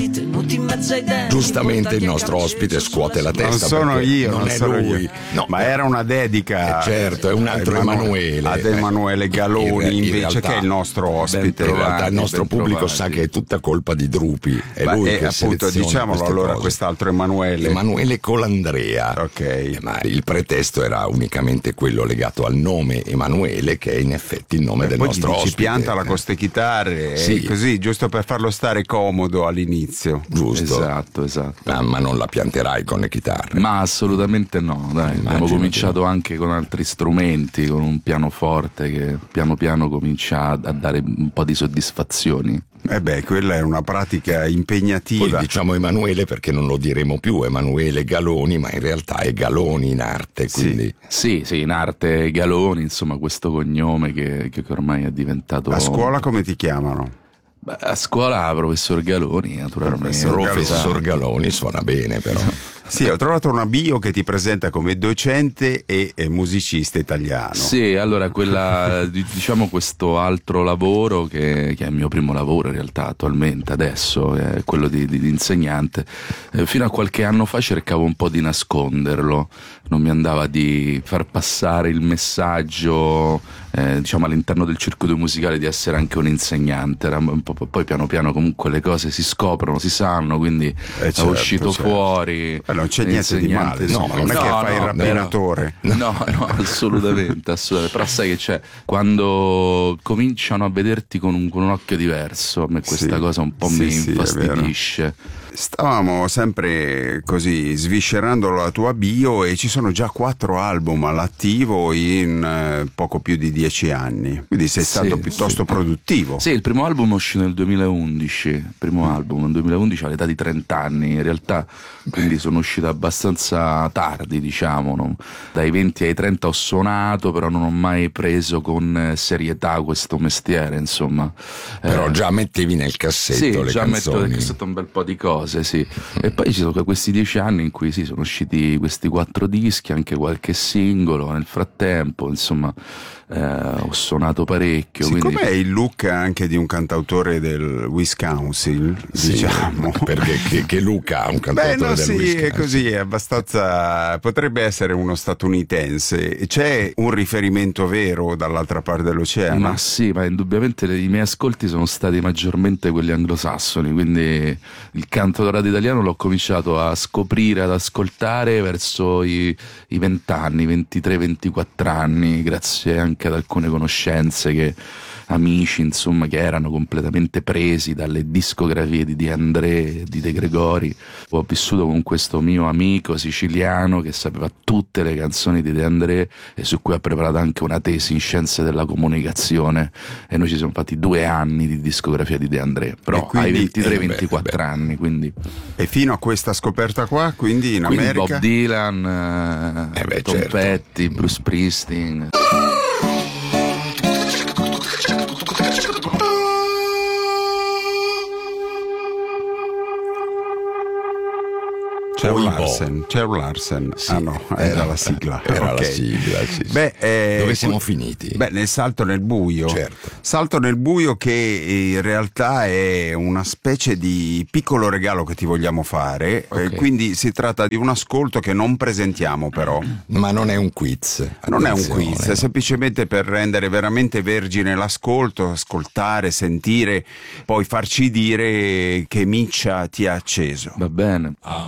stati tenuti in mezzo ai denti. Giustamente il nostro ospite scuote la testa. Non sono io, non è sono lui. io. No, ma era una dedica. Certo, è un altro Emanuele. Ad Emanuele Galoni, invece, realtà, che è il nostro ospite. In realtà il nostro pubblico trovati. sa che è tutta colpa di Drupi. È lui che appunto, seleziona diciamolo queste allora, cose. quest'altro Emanuele Colandrea. Ok. Ma il pretesto era unicamente quello legato al nome Emanuele, che è in effetti il nome del poi nostro ci ospite. pianta la costechitarre, Sì. così, giusto per farlo stare comodo all'inizio. Giusto. Esatto. Ma non la pianterai con le chitarre? Ma assolutamente no, dai. Abbiamo Immagino cominciato anche con altri strumenti, con un pianoforte che piano piano comincia a dare un po' di soddisfazioni. Quella è una pratica impegnativa. Poi diciamo Emanuele perché non lo diremo più Emanuele Galoni, ma in realtà è Galoni in arte, quindi Sì, in arte Galoni, insomma, questo cognome che ormai è diventato... A scuola come ti chiamano? Beh, a scuola professor Galoni, naturalmente. Professor Galoni suona bene però. Sì, ho trovato una bio che ti presenta come docente e musicista italiano. Sì, allora diciamo questo altro lavoro che è il mio primo lavoro in realtà attualmente, adesso, è quello di insegnante. Fino a qualche anno fa cercavo un po' di nasconderlo, non mi andava di far passare il messaggio, diciamo, all'interno del circuito musicale di essere anche un insegnante. Era un po', poi piano piano comunque le cose si scoprono, si sanno, quindi è uscito fuori. Non c'è niente di male, no, non è che fai il rapinatore. No, assolutamente. Però sai che c'è, quando cominciano a vederti con un occhio diverso, a me questa cosa un po' mi infastidisce. Stavamo sempre così sviscerando la tua bio e ci sono già 4 album all'attivo in poco più di 10 anni, quindi sei stato piuttosto produttivo. Sì, il primo album è uscito nel 2011, all'età di 30 anni in realtà, quindi sono uscito abbastanza tardi, diciamo, no? Dai 20 ai 30 ho suonato, però non ho mai preso con serietà questo mestiere, insomma. Però già mettevi nel cassetto le già canzoni. metto nel cassetto un bel po' di cose. Sì. E poi ci sono questi 10 anni in cui sono usciti questi 4 dischi, anche qualche singolo nel frattempo, insomma, ho suonato parecchio. Siccome quindi... è il look anche di un cantautore del Wisconsin, diciamo. Perché che Luca ha un cantautore del Wisconsin. È così, è abbastanza, potrebbe essere uno statunitense. C'è un riferimento vero dall'altra parte dell'oceano? Ma sì, ma indubbiamente i miei ascolti sono stati maggiormente quelli anglosassoni, quindi il cantautorato italiano l'ho cominciato a scoprire, ad ascoltare verso i 20 anni, 23-24 anni, grazie anche ad alcune conoscenze, amici, insomma, che erano completamente presi dalle discografie di De André, di De Gregori. Ho vissuto con questo mio amico siciliano che sapeva tutte le canzoni di De André e su cui ha preparato anche una tesi in scienze della comunicazione, e noi ci siamo fatti 2 anni di discografia di De André, però quindi, ai 23-24 anni, quindi. E fino a questa scoperta qua, quindi in America? Bob Dylan, Tom Petty, Bruce Springsteen. Cher Larsen. Sì, ah no, era la sigla. Era Ok. la sigla, sì. Dove siamo finiti? Nel salto nel buio. Certo. Salto nel buio che in realtà è una specie di piccolo regalo che ti vogliamo fare. Quindi si tratta di un ascolto che non presentiamo però. Ma non è un quiz. Non è un quiz, è semplicemente per rendere veramente vergine l'ascolto, ascoltare, sentire, poi farci dire che Miccia ti ha acceso. Va bene.